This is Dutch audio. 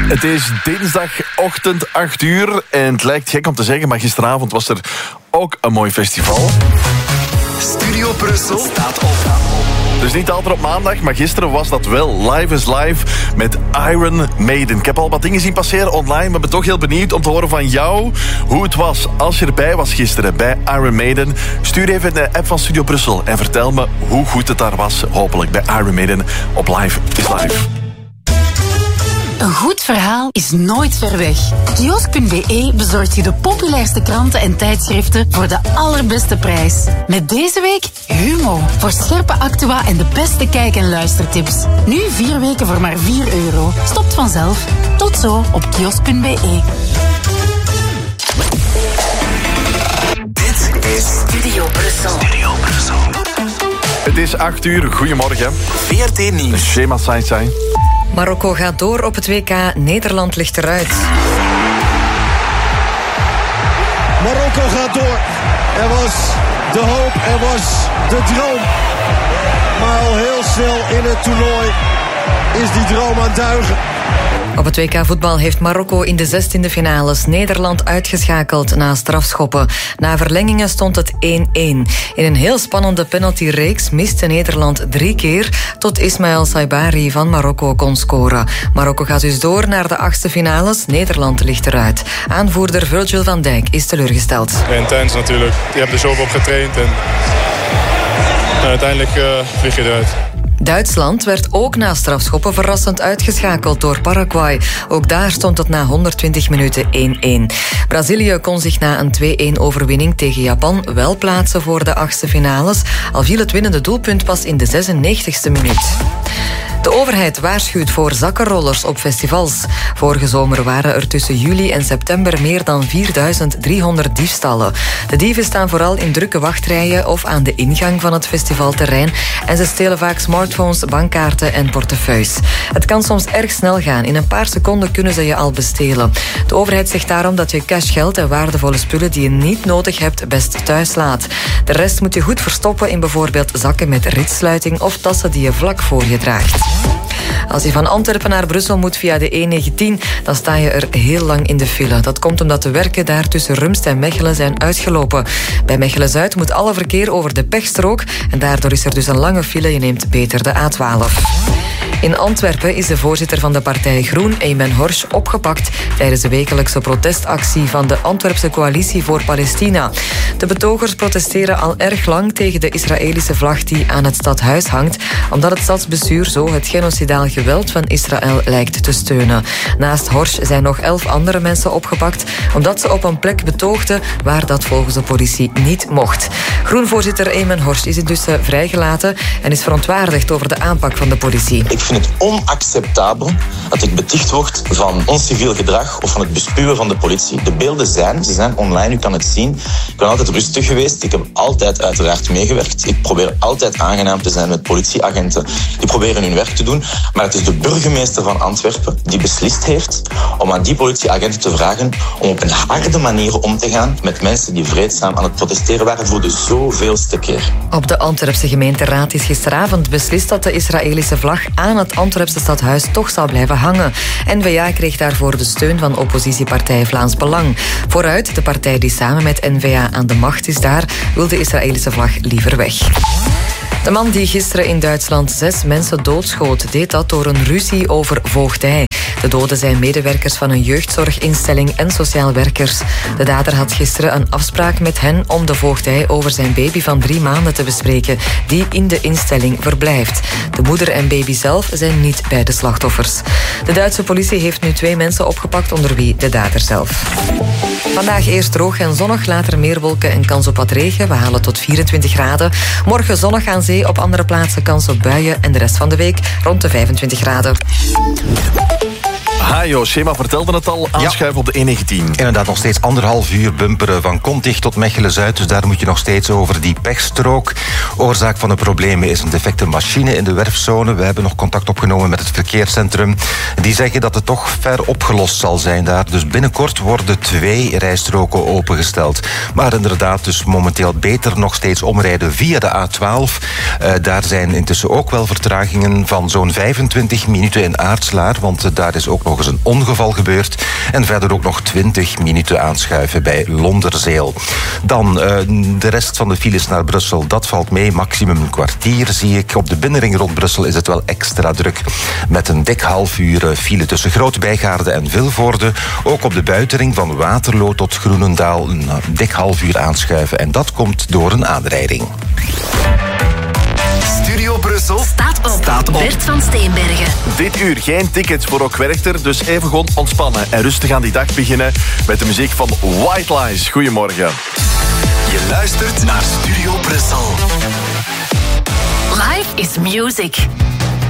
Het is dinsdagochtend 8 uur en het lijkt gek om te zeggen, maar gisteravond was er ook een mooi festival. Studio Brussel staat op. Dus niet altijd op maandag, maar gisteren was dat wel. Live is Live met Iron Maiden. Ik heb al wat dingen zien passeren online, maar ben toch heel benieuwd om te horen van jou hoe het was als je erbij was gisteren bij Iron Maiden. Stuur even de app van Studio Brussel en vertel me hoe goed het daar was, hopelijk bij Iron Maiden op Live is Live. Een goed verhaal is nooit ver weg. Kiosk.be bezorgt je de populairste kranten en tijdschriften voor de allerbeste prijs. Met deze week Humo, voor scherpe actua en de beste kijk- en luistertips. Nu 4 weken voor maar €4. Stopt vanzelf. Tot zo op kiosk.be. Dit is Studio Brussel. Het is 8 uur, goedemorgen. VRT Nieuws. Shema Sainzai. Marokko gaat door op het WK. Nederland ligt eruit. Marokko gaat door. Er was de hoop, er was de droom. Maar al heel snel in het toernooi is die droom aan het duigen. Op het WK voetbal heeft Marokko in de 16e finales Nederland uitgeschakeld na strafschoppen. Na verlengingen stond het 1-1. In een heel spannende penaltyreeks miste Nederland 3 keer tot Ismaël Saibari van Marokko kon scoren. Marokko gaat dus door naar de 8e finales. Nederland ligt eruit. Aanvoerder Virgil van Dijk is teleurgesteld. Intens natuurlijk. Je hebt er zoveel op getraind en uiteindelijk vlieg je eruit. Duitsland werd ook na strafschoppen verrassend uitgeschakeld door Paraguay. Ook daar stond het na 120 minuten 1-1. Brazilië kon zich na een 2-1 overwinning tegen Japan wel plaatsen voor de 8e finales, al viel het winnende doelpunt pas in de 96e minuut. De overheid waarschuwt voor zakkenrollers op festivals. Vorige zomer waren er tussen juli en september meer dan 4300 diefstallen. De dieven staan vooral in drukke wachtrijen of aan de ingang van het festivalterrein en ze stelen vaak smartphones, bankkaarten en portefeuilles. Het kan soms erg snel gaan. In een paar seconden kunnen ze je al bestelen. De overheid zegt daarom dat je cashgeld en waardevolle spullen die je niet nodig hebt best thuis laat. De rest moet je goed verstoppen in bijvoorbeeld zakken met ritsluiting of tassen die je vlak voor je draagt. Als je van Antwerpen naar Brussel moet via de E19, dan sta je er heel lang in de file. Dat komt omdat de werken daar tussen Rumst en Mechelen zijn uitgelopen. Bij Mechelen-Zuid moet alle verkeer over de pechstrook en daardoor is er dus een lange file. Je neemt beter de A12. In Antwerpen is de voorzitter van de partij Groen, Ayman Horsch, opgepakt tijdens de wekelijkse protestactie van de Antwerpse Coalitie voor Palestina. De betogers protesteren al erg lang tegen de Israëlische vlag die aan het stadhuis hangt, omdat het stadsbestuur zo het genocidaal geweld van Israël lijkt te steunen. Naast Horsch zijn nog 11 andere mensen opgepakt, omdat ze op een plek betoogden waar dat volgens de politie niet mocht. Groenvoorzitter Ayman Horsch is intussen vrijgelaten en is verontwaardigd over de aanpak van de politie. Ik vind het onacceptabel dat ik beticht word van onsciviel gedrag of van het bespuwen van de politie. De beelden zijn online, u kan het zien. Ik ben altijd rustig geweest. Ik heb altijd uiteraard meegewerkt. Ik probeer altijd aangenaam te zijn met politieagenten. Die proberen hun werk te doen. Maar het is de burgemeester van Antwerpen die beslist heeft om aan die politieagenten te vragen om op een harde manier om te gaan met mensen die vreedzaam aan het protesteren waren voor de zoveelste keer. Op de Antwerpse gemeenteraad is gisteravond beslist dat de Israëlische vlag aan het Antwerpse stadhuis toch zal blijven hangen. N-VA kreeg daarvoor de steun van oppositiepartij Vlaams Belang. Vooruit, de partij die samen met N-VA aan de macht is daar, wil de Israëlische vlag liever weg. De man die gisteren in Duitsland 6 mensen doodschoot, deed dat door een ruzie over voogdij. De doden zijn medewerkers van een jeugdzorginstelling en sociaal werkers. De dader had gisteren een afspraak met hen om de voogdij over zijn baby van 3 maanden te bespreken, die in de instelling verblijft. De moeder en baby zelf zijn niet bij de slachtoffers. De Duitse politie heeft nu 2 mensen opgepakt, onder wie de dader zelf. Vandaag eerst droog en zonnig, later meer wolken en kans op wat regen. We halen tot 24 graden. Morgen zonnig aan zee, op andere plaatsen kans op buien en de rest van de week rond de 25 graden. Hajo, Shema vertelde het al, aanschuiven op de E19. Inderdaad, nog steeds 1,5 uur bumperen van Kontig tot Mechelen-Zuid. Dus daar moet je nog steeds over die pechstrook. Oorzaak van de problemen is een defecte machine in de werfzone. We hebben nog contact opgenomen met het verkeerscentrum. Die zeggen dat het toch ver opgelost zal zijn daar. Dus binnenkort worden 2 rijstroken opengesteld. Maar inderdaad, dus momenteel beter nog steeds omrijden via de A12. Daar zijn intussen ook wel vertragingen van zo'n 25 minuten in Aartslaar. Want daar is ook nog nog eens een ongeval gebeurd. En verder ook nog 20 minuten aanschuiven bij Londerzeel. Dan de rest van de files naar Brussel, dat valt mee. Maximum een kwartier zie ik. Op de binnenring rond Brussel is het wel extra druk. Met een dik half uur file tussen Groot-Bijgaarde en Vilvoorde. Ook op de buitenring van Waterloo tot Groenendaal een dik half uur aanschuiven. En dat komt door een aanrijding. Studio Brussel Staat op. Bert van Steenbergen. Dit uur geen tickets voor Ook Werchter, dus even gewoon ontspannen en rustig aan die dag beginnen met de muziek van White Lies. Goedemorgen. Je luistert naar Studio Brussel. Life is music.